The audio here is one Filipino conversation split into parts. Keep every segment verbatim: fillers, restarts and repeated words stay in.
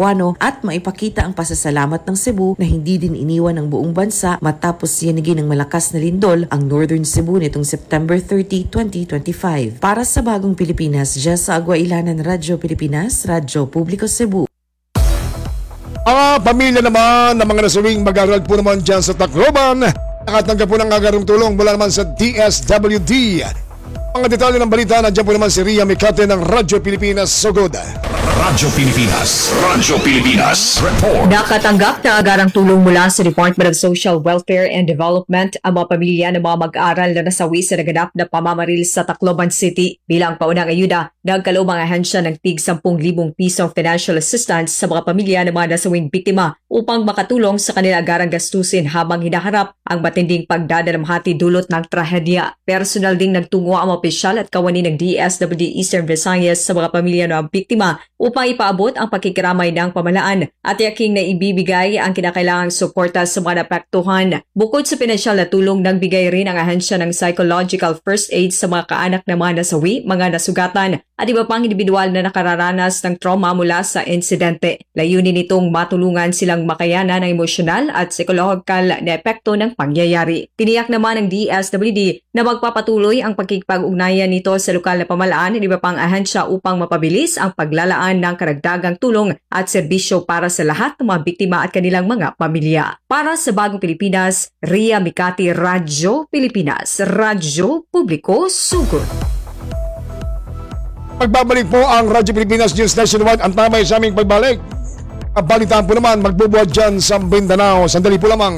Cebuano at maipakita ang pasasalamat ng Cebu na hindi din iniwan ng buong bansa matapos yanagin ng malakas na lindol ang Northern Cebu nitong September thirtieth, twenty twenty-five. Para sa Bagong Pilipinas, Jessa Aguailanan, Radyo Pilipinas, Radyo Publiko Cebu. Ang pamilya naman ng mga nasawing mag-aaral po naman dyan sa Tacloban nakatanggap po ng agarong tulong mula naman sa D S W D. Mga detalye ng balita, nandiyan po naman si Ria Mikate ng Radyo Pilipinas Sugod. Radyo Pilipinas, Radyo Pilipinas, report. Nakatanggap na agarang tulong mula sa Department of Social Welfare and Development ang mga pamilya ng mga mag-aaral na nasawi sa naganap na pamamaril sa Tacloban City. Bilang paunang ayuda, nagkaloob ang ahensya ng tig ten thousand piso financial assistance sa mga pamilya ng mga nasawing biktima upang makatulong sa kanila agarang gastusin habang hinaharap ang matinding pagdadalamhati dulot ng trahedya. Personal ding nagtungo ang opisyal at kawani ng D S W D Eastern Visayas sa mga pamilya ng biktima upang ipaabot ang pakikiramay ng pamahalaan at yaking na ibibigay ang kinakailangang suporta sa mga napektuhan. Bukod sa pinansyal na tulong, nagbigay rin ang ahensya ng psychological first aid sa mga kaanak ng mga nasawi, mga nasugatan at iba pang individual na nakararanas ng trauma mula sa insidente. Layunin nitong matulungan silang makayanan ng emosyonal at psikolohikal na epekto ng pangyayari. Tiniyak naman ng D S W D na magpapatuloy ang pagkikipag-ugnayan nito sa lokal na pamahalaan at iba pang ahensya upang mapabilis ang paglalaan ng karagdagang tulong at serbisyo para sa lahat ng mga biktima at kanilang mga pamilya. Para sa Bagong Pilipinas, Ria Mikati, Radyo Pilipinas, Radyo Publiko Sugod. Pagbabalik po ang Radyo Pilipinas News Nationwide, ang tamay sa aming pagbalik. Balitaan po naman magbubuhat dyan sa Mindanao. Sandali po lamang.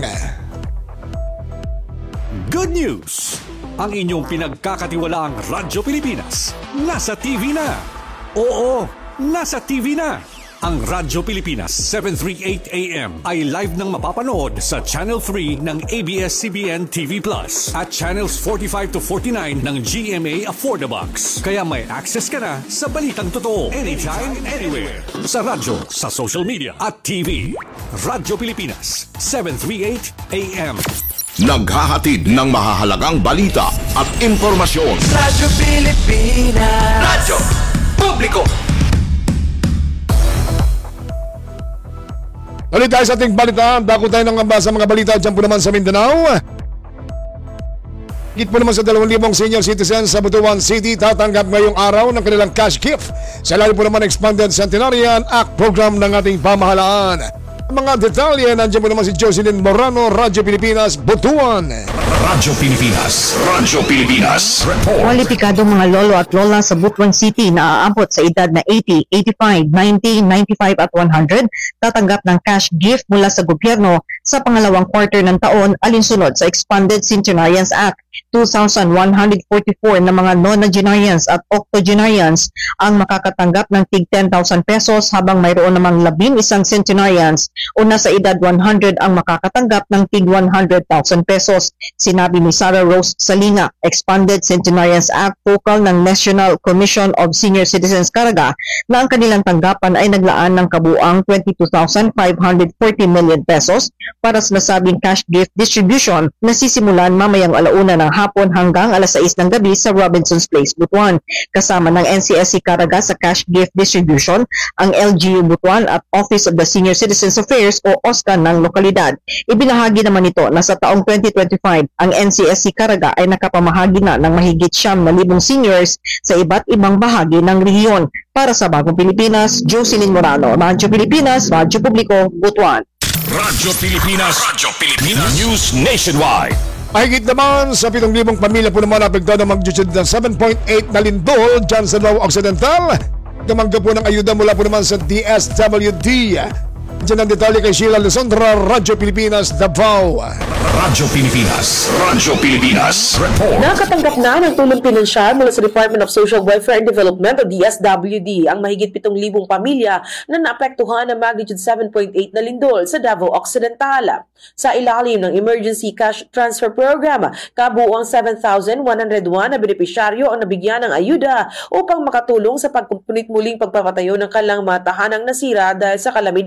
Good news! Ang inyong pinagkakatiwalaang Radyo Pilipinas nasa T V na. Oo, nasa T V na. Ang Radyo Pilipinas seven thirty-eight A M ay live nang mapapanood sa Channel three ng A B S C B N T V Plus at Channels forty-five to forty-nine ng G M A Affordabox. Kaya may access ka na sa balitang totoo anytime, anywhere. Sa radyo, sa social media at T V. Radyo Pilipinas seven thirty-eight A M. Naghahatid ng mahahalagang balita at impormasyon. Radyo Pilipinas, Radyo Publiko. Ulit tayo sa ating balita. Dako tayo ng amba sa mga balita dyan po naman sa Mindanao. Higit po naman sa dalawang libong senior citizens sa Butuan City tatanggap ngayong araw ng kanilang cash gift sa layo po naman Expanded Centenarian Act program ng ating pamahalaan. Mga detalye, nandiyan po naman si Jocelyn Morano, Radyo Pilipinas, Butuan. Radyo Pilipinas, Radyo Pilipinas, report. Kwalipikadong mga lolo at lola sa Butuan City na aabot sa edad na eighty, eighty-five, ninety, ninety-five at one hundred tatanggap ng cash gift mula sa gobyerno sa pangalawang quarter ng taon alinsunod sa Expanded Centenarians Act. two thousand one hundred forty-four na mga nonagenarians at octogenarians ang makakatanggap ng tig ten thousand pesos habang mayroon namang labing isang centenarians o nasa edad one hundred ang makakatanggap ng tig one hundred thousand pesos. Sinabi ni Sarah Rose Salinga, Expanded Centenarians Act Focal ng National Commission of Senior Citizens Caraga, na ang kanilang tanggapan ay naglaan ng kabuang twenty-two thousand five hundred forty million pesos para sa nasabing cash gift distribution na sisimulan mamayang alauna ng hapon hanggang alas sais ng gabi sa Robinson's Place, Butuan. Kasama ng N C S C Caraga sa cash gift distribution ang L G U Butuan at Office of the Senior Citizens Affairs o O S C A ng lokalidad. Ibinahagi naman ito na sa taong twenty twenty-five ang N C S C Caraga ay nakapamahagi na ng mahigit siyam na libong seniors sa iba't ibang bahagi ng rehiyon. Para sa Bagong Pilipinas, Jocelyn Morano, Radyo Pilipinas, Radyo Publiko, Butuan. Radyo Pilipinas, Radyo Pilipinas, News Nationwide. Mahigit naman sa pitong libong pamilya po naman napiktado ng mag-judge ng seven point eight na lindol dyan sa Davao Occidental. Tumanggap po ng ayuda mula po naman sa D S W D. Diyan ang detalye kay Sheila Lesondra, Radyo Pilipinas, Davao. Radyo Pilipinas, Radyo Pilipinas, report. Nakatanggap na ng tulong pinansyal mula sa Department of Social Welfare and Development o D S W D ang mahigit pitong libong pamilya na naapektuhan ng magnitude seven point eight na lindol sa Davao Occidental. Sa ilalim ng Emergency Cash Transfer Program, kabuuang seven thousand one hundred one na benepisyaryo ang nabigyan ng ayuda upang makatulong sa pagkumpunit muling pagpapatayo ng kanilang mga tahanang nasira dahil sa kalamidad.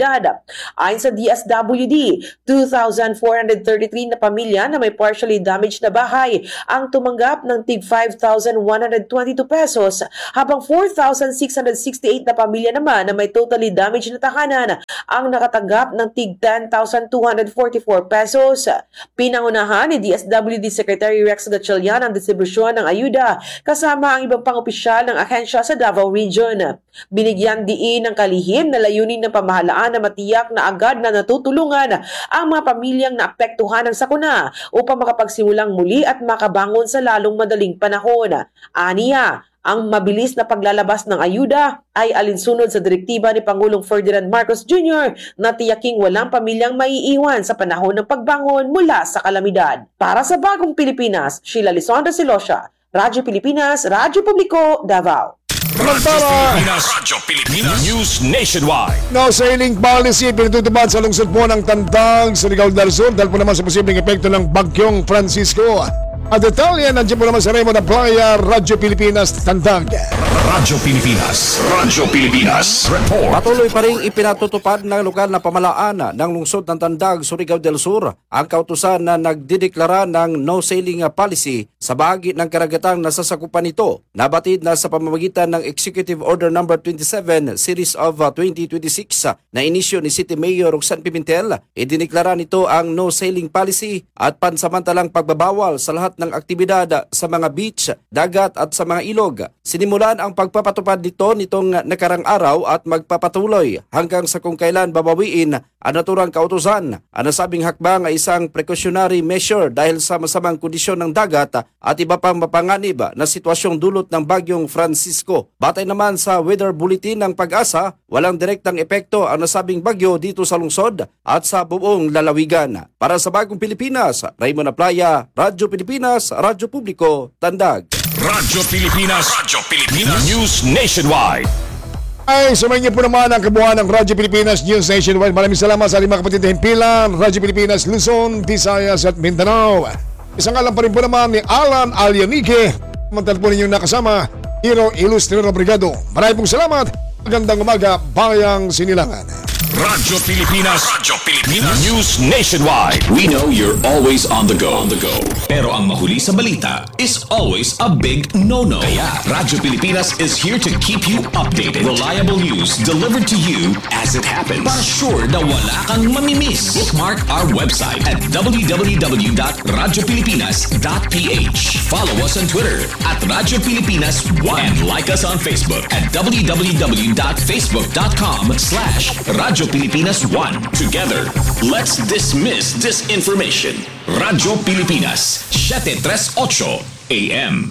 Ayon sa D S W D, two thousand four hundred thirty-three na pamilya na may partially damaged na bahay ang tumanggap ng tig five thousand one hundred twenty-two pesos, habang four thousand six hundred sixty-eight na pamilya naman na may totally damaged na tahanan ang nakatanggap ng tig ten thousand two hundred forty-four pesos. Pinangunahan ni D S W D Secretary Rex Gatchalian ang distribusyon ng ayuda kasama ang ibang pang-opisyal ng ahensya sa Davao Region. Binigyan diin ng kalihim na layunin ng pamahalaan na matiyak na agad na natutulungan ang mga pamilyang naapektuhan ng sakuna upang makapagsimulang muli at makabangon sa lalong madaling panahon. Aniya, ang mabilis na paglalabas ng ayuda ay alinsunod sa direktiba ni Pangulong Ferdinand Marcos Junior na tiyaking walang pamilyang maiiwan sa panahon ng pagbangon mula sa kalamidad. Para sa Bagong Pilipinas, Sheila Lisandra Silosha, Radyo Pilipinas, Radyo Publiko, Davao. Samantala, Radyo Pilipinas News Nationwide. no sailing policy pinatutupad sa lungsod po ng Tandang, Surigao del Sur dahil po naman sa posibleng epekto ng Bagyong Francisco. At detalye, nandiyan po naman sa Raymond Playa, Radyo Pilipinas, Tandang. Radyo Pilipinas. Radyo Pilipinas. Report. Patuloy pa rin ipinatutupad ng lokal na pamahalaan ng lungsod ng Tandag, Surigao del Sur ang kautusan na nagdideklara ng no sailing policy sa bahagi ng karagatang nasasakupan nito. Nabatid na sa pamamagitan ng Executive Order number twenty-seven Series of twenty twenty-six na inisyo ni City Mayor Roxanne Pimentel, idineklara nito ang no sailing policy at pansamantalang pagbabawal sa lahat ng aktibidad sa mga beach, dagat at sa mga ilog. Sinimulan ang pagpapatupad nito nitong nakarang araw at magpapatuloy hanggang sa kung kailan babawiin ang naturang kautusan. Ang nasabing hakbang ay isang precautionary measure dahil sa masamang kondisyon ng dagat at iba pang mapanganib na sitwasyong dulot ng Bagyong Francisco. Batay naman sa weather bulletin ng Pag-asa, walang direktang epekto ang nasabing bagyo dito sa lungsod at sa buong lalawigan. Para sa Bagong Pilipinas, Raymond Playa, Radyo Pilipinas, Radyo Publiko, Tandag. Radyo Pilipinas. Radyo Pilipinas News Nationwide. Ay, sumayin niyo po naman ang kabuuan ng Radyo Pilipinas News Nationwide. Maraming salamat sa limang kapatid na himpilan, Radyo Pilipinas, Luzon, Visayas at Mindanao. Isang alam pa rin po naman ni Alan Alianique. Mantal po ninyong nakasama, Hero Ilustrador Brigado. Maraming pong salamat. Magandang umaga, Bayang Sinilangan. Radyo Pilipinas. Radyo Pilipinas News Nationwide. We know you're always on the go. On the go. Pero ang mahuli sa balita is always a big no-no. Kaya Radyo Pilipinas is here to keep you updated. Reliable news delivered to you as it happens. Para sure na wala kang mamimiss. Bookmark our website at w w w dot radyo pilipinas dot p h. Follow us on Twitter at Radyo Pilipinas one and like us on Facebook at w w w dot facebook dot com slash Radyo Pilipinas one. Together, let's dismiss disinformation. Radyo Pilipinas, seven thirty-eight A M.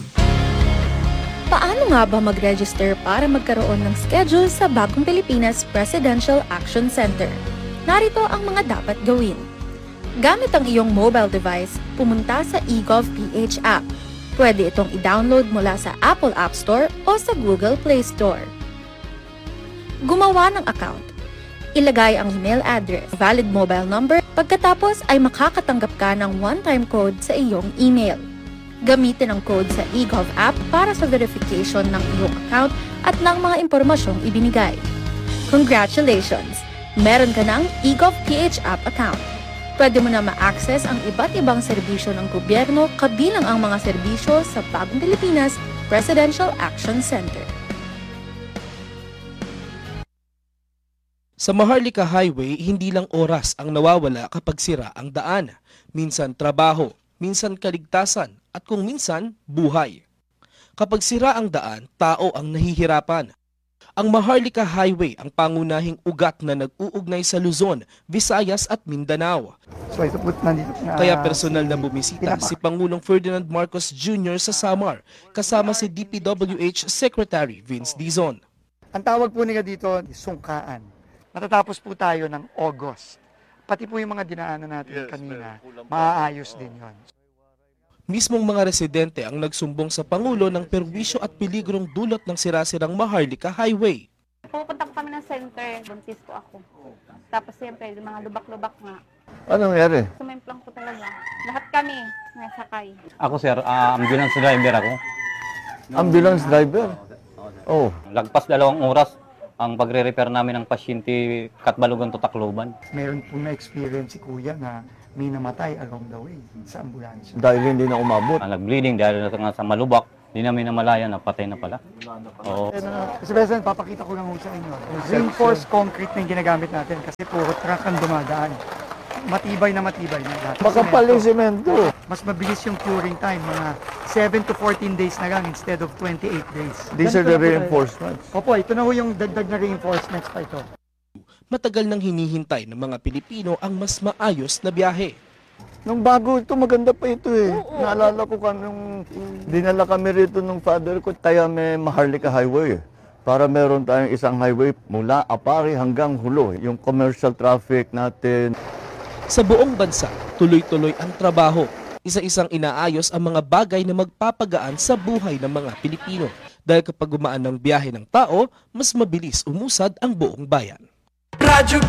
Paano nga ba mag-register para magkaroon ng schedule sa Bagong Pilipinas Presidential Action Center? Narito ang mga dapat gawin. Gamit ang iyong mobile device, pumunta sa eGovPH app. Pwede itong i-download mula sa Apple App Store o sa Google Play Store. Gumawa ng account. Ilagay ang email address, valid mobile number, pagkatapos ay makakatanggap ka ng one-time code sa iyong email. Gamitin ang code sa eGov app para sa verification ng iyong account at ng mga impormasyong ibinigay. Congratulations! Meron ka ng eGovPH app account. Pwede mo na ma-access ang iba't ibang serbisyo ng gobyerno kabilang ang mga serbisyo sa Bagong Pilipinas Presidential Action Center. Sa Maharlika Highway, hindi lang oras ang nawawala kapag sira ang daan. Minsan trabaho, minsan kaligtasan, at kung minsan, buhay. Kapag sira ang daan, tao ang nahihirapan. Ang Maharlika Highway ang pangunahing ugat na nag-uugnay sa Luzon, Visayas at Mindanao. So, ito po, nandito, uh, Kaya personal na bumisita si Pangulong Ferdinand Marcos Junior sa Samar, kasama si D P W H Secretary Vince Dizon. Ang tawag po nila dito, sungkaan. Matatapos po tayo ng August. Pati po yung mga dinaanan natin yes, kanina, maaayos din yon. Mismong mga residente ang nagsumbong sa Pangulo ng perwisyo at peligrong dulot ng sirasirang Maharlika Highway. Pupunta po kami ng center, buntis po ako. Tapos siyempre, mga lubak-lubak nga. Anong nangyari? Sumemplang po talaga. Lahat kami, nasakay. Ako sir, uh, ambulance driver ako. Ambulance driver? Oh. Lagpas dalawang oras, ang pagre-repair namin ng pasyente Katbalogan to Tacloban. Meron pong na-experience si Kuya na may namatay along the way sa ambulansya. Dahil hindi na umabot. Ang nag-bleeding dahil nga sa malubak, hindi namin namalayan na patay na pala. Oo. Kasi President, papakita ko lang sa inyo. Reinforced concrete na yung ginagamit natin kasi puro truck ang dumadaan. Matibay na matibay na lahat. Makapal yung semento. Mas mabilis yung curing time, mga seven to fourteen days na lang instead of twenty-eight days. These are the reinforcements. Opo, ito na ho yung dagdag na reinforcements pa ito. Matagal nang hinihintay ng mga Pilipino ang mas maayos na biyahe. Nung bago ito, maganda pa ito eh. Oo, naalala ko kan nung dinala kami rito ng father ko, tayo may Maharlika Highway. Para meron tayong isang highway mula Apari hanggang Hulo. Yung commercial traffic natin. Sa buong bansa, tuloy-tuloy ang trabaho. Isa-isang inaayos ang mga bagay na magpapagaan sa buhay ng mga Pilipino. Dahil kapag gumaan ng biyahe ng tao, mas mabilis umusad ang buong bayan. Radyo